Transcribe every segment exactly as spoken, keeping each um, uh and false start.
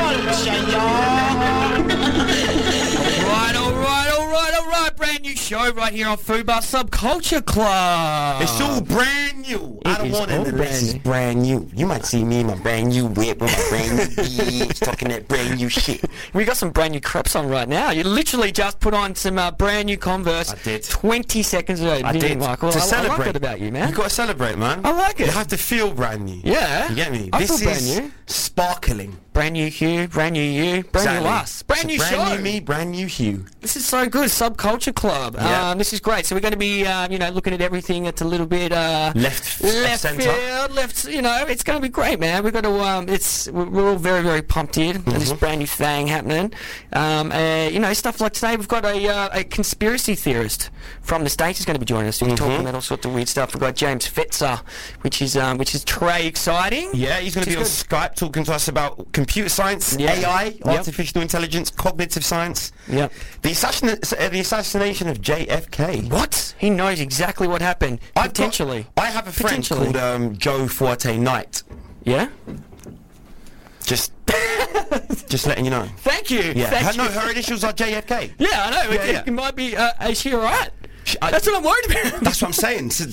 culture, y'all. Right, all right, all right, all right. Brand new show right here on Fubar Subculture Club. It's all brand new. It I don't is want all it brand unless new. it's brand new. You might see me in my brand new whip with my brand new bitch talking that brand new shit. We got some brand new creps on right now. You literally just put on some uh, brand new Converse. I did. twenty seconds ago, I didn't you, did. Michael? To I, I celebrate. like that about you, man. You got to celebrate, man. I like it. You have to feel brand new. Yeah. You get me? I this feel brand is new. sparkling. Brand new Hugh, brand new you, brand Exactly. new us, brand So new brand show. new me, brand new Hugh. This is so good, Subculture Club. Yeah. Um, this is great. So we're going to be, uh, you know, looking at everything that's a little bit uh, Left, left centre. field, left. You know, it's going to be great, man. We're going to. Um, it's we're we're all very, very pumped here. Mm-hmm. This brand new thing happening. Um, uh, you know, stuff like today. We've got a uh, a conspiracy theorist from the States is going to be joining us. We're Mm-hmm. talking about all sorts of weird stuff. We've got James Fetzer, which is um, which is très exciting. Yeah, he's going to be on Which is Skype talking to us about computer science, Yeah. A I, Yep. artificial intelligence, cognitive science. Yep. The, assassin- uh, the assassination of J F K. What? He knows exactly what happened. I've got- Potentially. I have a friend Potentially. called um, Joe Forte Knight. Yeah. Just, just letting you know. Thank you. Yeah, Thank her, you. no, her initials are J F K. Yeah, I know. Yeah, it, yeah. it might be. Uh, is she all right? She- I- That's what I'm worried about. That's what I'm saying. So,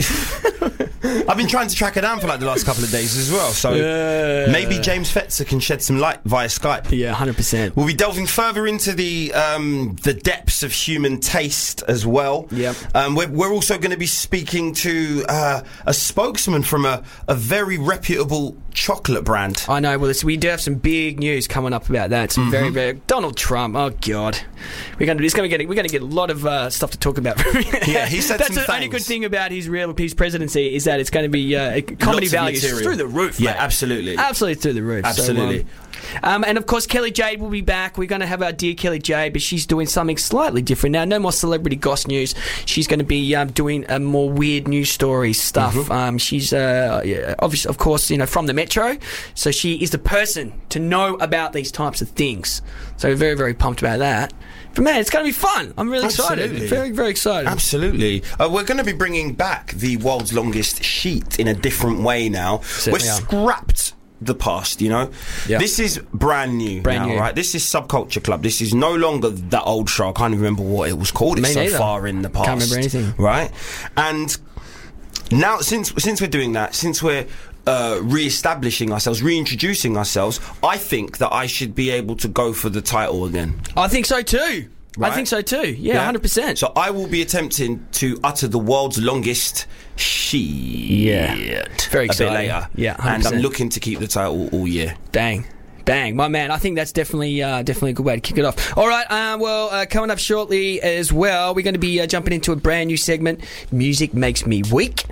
I've been trying to track her down for like the last couple of days as well. So Yeah. maybe James Fetzer can shed some light via Skype. Yeah, one hundred percent. We'll be delving further into the um, the depths of human taste as well. Yep. Um, we're, we're also going to be speaking to uh, a spokesman from a, a very reputable chocolate brand. I know. Well, it's, we do have some big news coming up about that. Some very, very Donald Trump. Oh God, we're going to. It's going to get. We're going to get a lot of uh, stuff to talk about. Yeah, he said That's some the only things. good thing about his real his presidency is that it's going to be uh, comedy Lots of values material. through the roof. Yeah, mate. absolutely. Absolutely through the roof. Absolutely. So, um, um, and of course, Kelly Jade will be back. We're going to have our dear Kelly Jade, but she's doing something slightly different now. No more celebrity goss news. She's going to be um, doing a more weird news story stuff. Mm-hmm. Um, she's uh, yeah, obviously, of course, you know, from the Metro, so she is the person to know about these types of things. So we're very, very pumped about that. But man, it's going to be fun. I'm really Absolutely. excited. Very, very excited. Absolutely. Uh, we're going to be bringing back the world's longest sheet in a different way now. Certainly we're are. scrapped the past, you know? Yeah. This is brand new Brand now, new. right? This is Subculture Club. This is no longer that old show. I can't even remember what it was called. Me It's so neither. far in the past. Can't remember anything. Right? And now, since since we're doing that, since we're uh, re-establishing ourselves, reintroducing ourselves, I think that I should be able to go for the title again. I think so too. Right? I think so too. Yeah, one hundred percent. So I will be attempting to utter the world's longest shit. Yeah. Very A bit exciting. later. Yeah, one hundred and percent. I'm looking to keep the title all year. Bang. Bang, my man. I think that's definitely uh, definitely a good way to kick it off. All right, uh, well, uh, coming up shortly as well, we're going to be uh, jumping into a brand new segment, Music Makes Me Weak.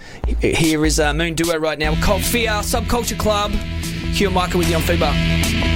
Here is uh, Moon Duo right now, Cold Fear, Subculture Club. Hugh and Michael with you on Fubar.